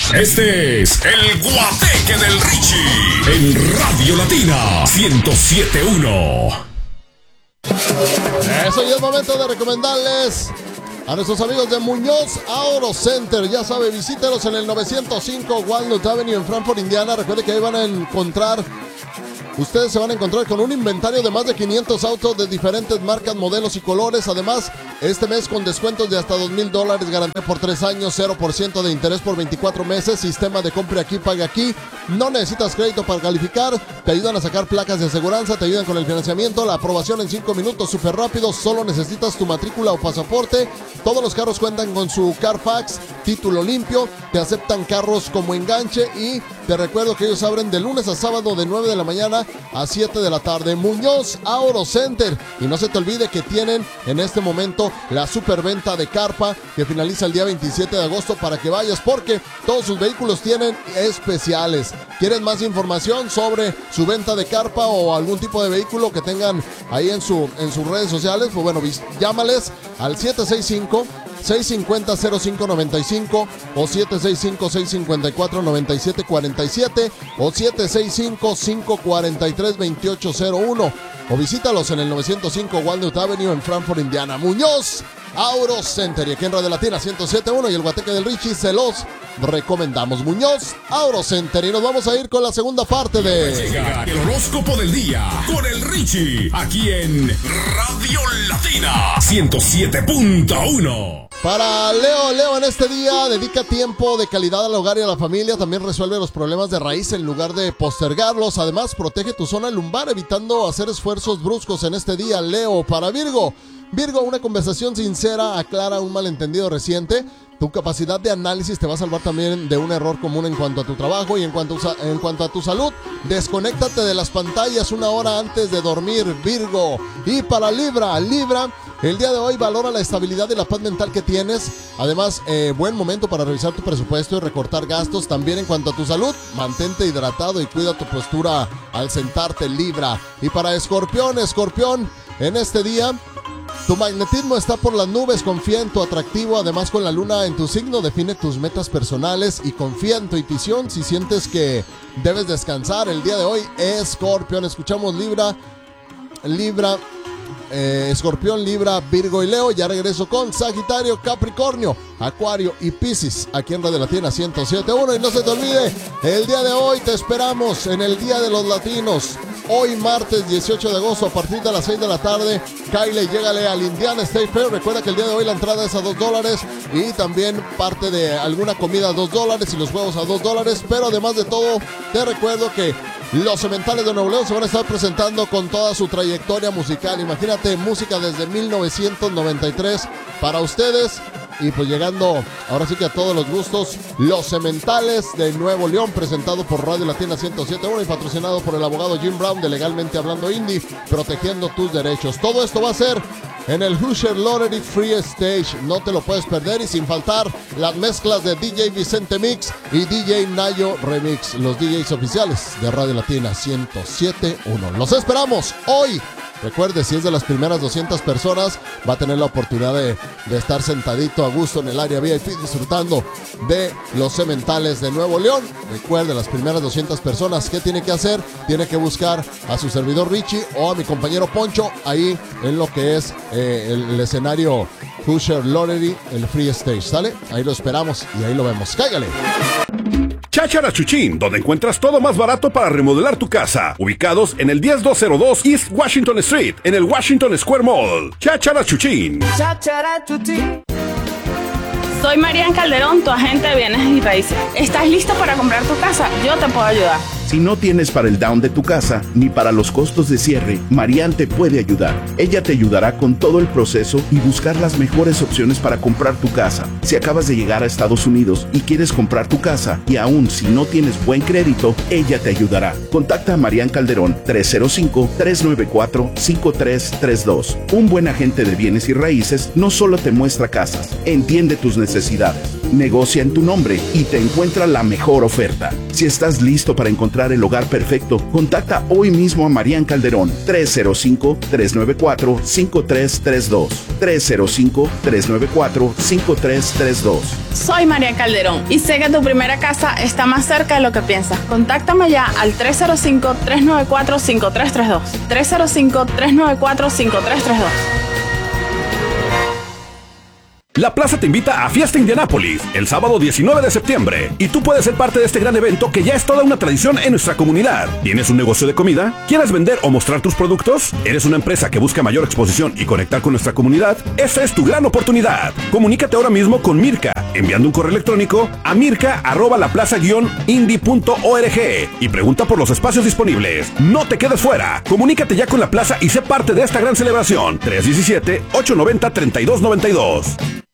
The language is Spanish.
Este es el Guateque del Richie en Radio Latina 107.1. Eso, y es momento de recomendarles a nuestros amigos de Muñoz Auto Center. Ya sabe, visítelos en el 905 Walnut Avenue en Frankfort, Indiana. Recuerde que ahí van a encontrar, ustedes se van a encontrar con un inventario de más de 500 autos de diferentes marcas, modelos y colores. Además, este mes con descuentos de hasta $2,000, garantía por 3 años, 0% de interés por 24 meses, sistema de compre aquí, pague aquí. No necesitas crédito para calificar, te ayudan a sacar placas de aseguranza, te ayudan con el financiamiento, la aprobación en 5 minutos, súper rápido, solo necesitas tu matrícula o pasaporte. Todos los carros cuentan con su Carfax, título limpio, te aceptan carros como enganche y te recuerdo que ellos abren de lunes a sábado de 9 de la mañana a 7 de la tarde. Muñoz Auto Center. Y no se te olvide que tienen en este momento la superventa de carpa que finaliza el día 27 de agosto para que vayas, porque todos sus vehículos tienen especiales. ¿Quieres más información sobre su venta de carpa o algún tipo de vehículo que tengan ahí en sus redes sociales? Pues bueno, llámales al 765-650-0595 o 765-654-9747 o 765-543-2801 o visítalos en el 905 Walnut Avenue en Frankfort, Indiana. Muñoz Auto Center, y aquí en Radio Latina 107.1 y el Guateque del Richie se los recomendamos. Muñoz Auto Center, y nos vamos a ir con la segunda parte de llega el horóscopo del día con el Richie aquí en Radio Latina 107.1. Para Leo, en este día dedica tiempo de calidad al hogar y a la familia. También resuelve los problemas de raíz en lugar de postergarlos. Además, protege tu zona lumbar evitando hacer esfuerzos bruscos en este día, Leo. Para Virgo, una conversación sincera aclara un malentendido reciente. Tu capacidad de análisis te va a salvar también de un error común en cuanto a tu trabajo y en cuanto a tu salud. Desconéctate de las pantallas una hora antes de dormir, Virgo. Y para Libra, el día de hoy valora la estabilidad y la paz mental que tienes. Además, buen momento para revisar tu presupuesto y recortar gastos. También en cuanto a tu salud, mantente hidratado y cuida tu postura al sentarte, Libra. Y para Escorpión, en este día tu magnetismo está por las nubes, confía en tu atractivo. Además, con la luna en tu signo, define tus metas personales y confía en tu intuición si sientes que debes descansar. El día de hoy, Escorpión. Escuchamos Escorpión, Libra, Virgo y Leo. Ya regreso con Sagitario, Capricornio, Acuario y Piscis aquí en Radio Latina 107.1. Y no se te olvide, el día de hoy te esperamos en el Día de los Latinos. Hoy martes 18 de agosto a partir de las 6 de la tarde. Kyle, llégale al Indiana State Fair. Recuerda que el día de hoy la entrada es a $2 y también parte de alguna comida a $2 y los juegos a $2. Pero además de todo, te recuerdo que los Cementales de Nuevo León se van a estar presentando con toda su trayectoria musical. Imagínate, música desde 1993 para ustedes. Y pues llegando ahora sí que a todos los gustos, los Cementales de Nuevo León, presentado por Radio Latina 107.1 y patrocinado por el abogado Jim Brown de Legalmente Hablando Indie, protegiendo tus derechos. Todo esto va a ser en el Hoosier Lottery Free Stage. No te lo puedes perder, y sin faltar las mezclas de DJ Vicente Mix y DJ Nayo Remix, los DJs oficiales de Radio Latina 107.1. Los esperamos hoy. Recuerde, si es de las primeras 200 personas, va a tener la oportunidad de estar sentadito a gusto en el área VIP disfrutando de los Cementales de Nuevo León. Recuerde, las primeras 200 personas, ¿qué tiene que hacer? Tiene que buscar a su servidor Richie o a mi compañero Poncho ahí en lo que es el escenario Hoosier Lottery, el Free Stage, ¿sale? Ahí lo esperamos y ahí lo vemos. ¡Cáigale! Cháchara Chuchín, donde encuentras todo más barato para remodelar tu casa. Ubicados en el 10202 East Washington Street, en el Washington Square Mall. Cháchara Chuchín. Cháchara Chuchín. Soy Marian Calderón, tu agente de bienes y raíces. ¿Estás lista para comprar tu casa? Yo te puedo ayudar. Si no tienes para el down de tu casa, ni para los costos de cierre, Marian te puede ayudar. Ella te ayudará con todo el proceso y buscar las mejores opciones para comprar tu casa. Si acabas de llegar a Estados Unidos y quieres comprar tu casa, y aún si no tienes buen crédito, ella te ayudará. Contacta a Marian Calderón, 305-394-5332. Un buen agente de bienes y raíces no solo te muestra casas, entiende tus necesidades. negocia en tu nombre y te encuentra la mejor oferta. Si estás listo para encontrar el hogar perfecto, contacta hoy mismo a Marian Calderón, 305-394-5332. 305-394-5332. Soy Marian Calderón y sé que tu primera casa está más cerca de lo que piensas. Contáctame ya al 305-394-5332. 305-394-5332. La Plaza te invita a Fiesta Indianápolis el sábado 19 de septiembre y tú puedes ser parte de este gran evento que ya es toda una tradición en nuestra comunidad. ¿Tienes un negocio de comida? ¿Quieres vender o mostrar tus productos? ¿Eres una empresa que busca mayor exposición y conectar con nuestra comunidad? Esa es tu gran oportunidad. Comunícate ahora mismo con Mirka enviando un correo electrónico a mirka@laplaza-indy.org y pregunta por los espacios disponibles. No te quedes fuera. Comunícate ya con La Plaza y sé parte de esta gran celebración. 317-890-3292.